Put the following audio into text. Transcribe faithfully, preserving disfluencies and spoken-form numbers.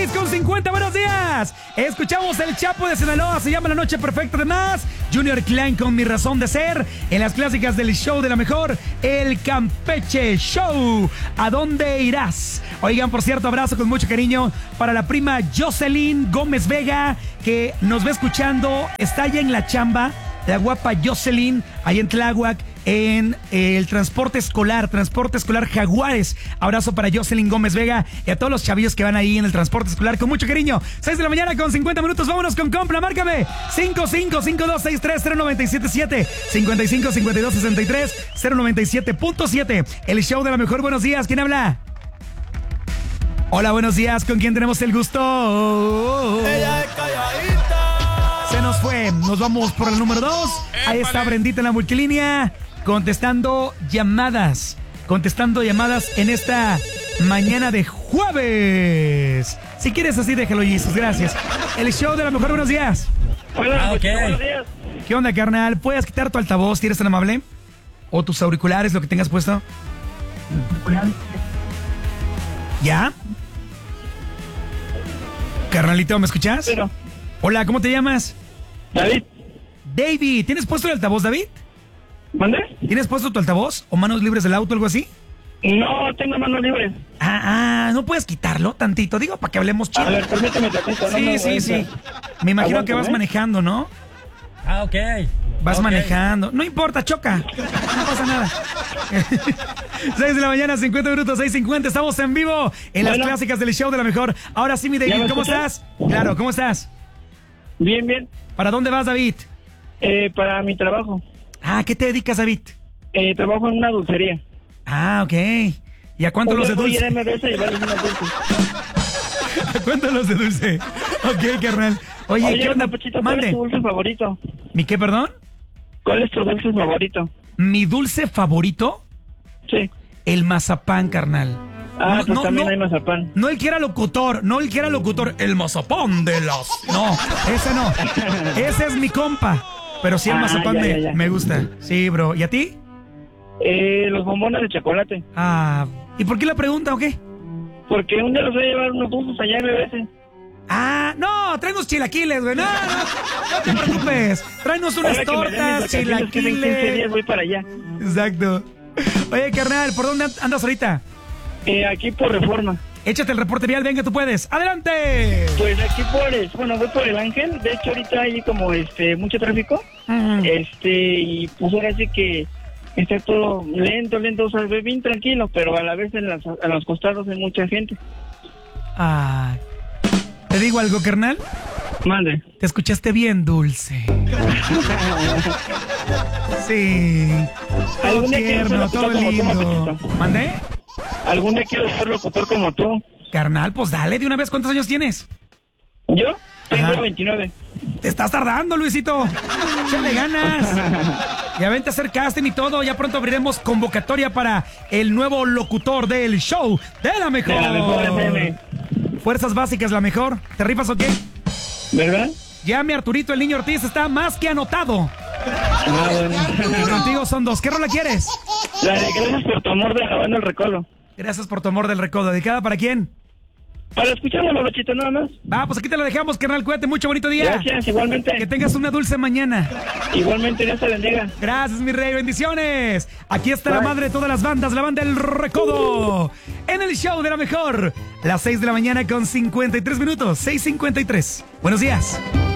seis con cincuenta, buenos días. Escuchamos El Chapo de Sinaloa, se llama La Noche Perfecta de Más. Junior Klein con Mi Razón de Ser. En las clásicas del show de la mejor, El Campeche Show. ¿A dónde irás? Oigan, por cierto, abrazo con mucho cariño para la prima Jocelyn Gómez Vega, que nos va escuchando, está allá en la chamba. La guapa Jocelyn, ahí en Tláhuac, en el transporte escolar, transporte escolar Jaguares. Abrazo para Jocelyn Gómez Vega y a todos los chavillos que van ahí en el transporte escolar con mucho cariño. seis de la mañana con cincuenta minutos, vámonos con compra, márcame cinco cinco cinco dos seis tres cero nueve siete siete, cincuenta y cinco cincuenta y dos sesenta y tres cero noventa y siete punto siete. El show de la mejor, buenos días, ¿quién habla? Hola, buenos días, ¿con quién tenemos el gusto? Ella es calladita. Se nos fue, nos vamos por el número dos. Ahí está Brendita en la multilínea, contestando llamadas, contestando llamadas en esta mañana de jueves. Si quieres así, déjalo, Jesus, gracias. El show de la mejor, buenos días. Hola, Ah, okay. buenos días. ¿Qué onda, carnal? ¿Puedes quitar tu altavoz, si eres tan amable? ¿O tus auriculares, lo que tengas puesto? ¿Ya? Carnalito, ¿me escuchas? Pero, Hola, ¿cómo te llamas? David, David, ¿tienes puesto el altavoz, David? ¿mande? ¿Tienes puesto tu altavoz o manos libres del auto, algo así? No, tengo manos libres. Ah, ah, ¿no puedes quitarlo tantito? Digo, para que hablemos chido. A ver, permíteme tantito. no Sí, me sí, voy a sí. entrar. Me imagino que vas Aguántame. manejando, ¿no? Ah, ok. Vas Ok. manejando. No importa, choca. No pasa nada. seis de la mañana, cincuenta minutos, seis cincuenta. Estamos en vivo en las Bueno. clásicas del show de la mejor. Ahora sí, mi ¿Ya David, me ¿cómo escuchas? estás? Claro, ¿cómo estás? Bien, bien. ¿Para dónde vas, David? Eh, para mi trabajo. Ah, ¿qué te dedicas, David? Eh, trabajo en una dulcería. Ah, ok. ¿Y a cuánto los de Voy dulce? a M D S y llevarles unos dulces. ¿A cuánto los de dulce? Ok, carnal. Oye, Oye, ¿qué onda? Papuchito, ¿cuál es Mande. tu dulce favorito? ¿Mi qué, perdón? ¿Cuál es tu dulce favorito? Mi dulce favorito, Sí. el mazapán, carnal. Ah, No, pues no, también no. hay mazapán. No el que era locutor, no el que era locutor, el mazapán de las... No, ese no. Ese es mi compa. Pero sí el Ah, mazapán ya, me, ya, ya. me gusta. Sí, bro. ¿Y a ti? Eh, los bombones de chocolate. Ah, ¿y por qué la pregunta o qué? Porque un día los voy a llevar unos dulces allá en M D S. Ah, no, tráenos chilaquiles, güey. No, no, no te preocupes. Tráenos unas Ahora que me den mis tortas, vacaciones, que en quince días chilaquiles. voy para allá. Exacto. Oye, carnal, ¿por dónde andas ahorita? Eh, aquí por Reforma. Échate el reporte vial, venga, tú puedes. ¡Adelante! Pues aquí por, el- bueno, voy por el Ángel. De hecho, ahorita hay como este mucho tráfico. Mm. Este, y pues ahora sí que está todo lento, lento, o sea, ve bien tranquilo, pero a la vez en, las, en los costados hay mucha gente. Ay. ¿Te digo algo, carnal? Mande. Te escuchaste bien, dulce. Sí. Todo Algún día quiero ser tierno, locutor todo como tú, lindo. Papuchito. ¿Mandé? Algún día quiero ser locutor como tú. Carnal, pues dale de una vez. ¿Cuántos años tienes? ¿Yo? Tengo Ajá. veintinueve. Te estás tardando, Luisito. Échale ganas. Ya vente a hacer casting y todo. Ya pronto abriremos convocatoria para el nuevo locutor del show de la mejor. De la mejor F M. Fuerzas básicas, la mejor. ¿Te rifas o qué? ¿Verdad? Ya mi Arturito, el niño Ortiz, está más que anotado. Ah, bueno. Y contigo son dos. ¿Qué rola quieres? La de gracias por tu amor de la banda El Recodo. Gracias por tu amor del recodo. ¿Dedicada para quién? Para escucharlo, Babachito, nada más. Va, pues aquí te la dejamos, carnal. Cuídate mucho, bonito día. Gracias, igualmente. Que tengas una dulce mañana. Igualmente, Dios te bendiga. Gracias, mi rey. Bendiciones. Aquí está la Bye. madre de todas las bandas, la banda El Recodo. En el show de la mejor. Las seis de la mañana con cincuenta y tres minutos. seis cincuenta y tres. Buenos días.